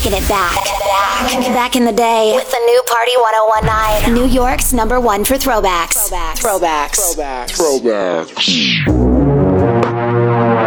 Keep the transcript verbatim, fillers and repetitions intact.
Get it back. back. Back in the day with the new Party ten nineteen. New York's number one for throwbacks. Throwbacks. Throwbacks. Throwbacks. Throwbacks.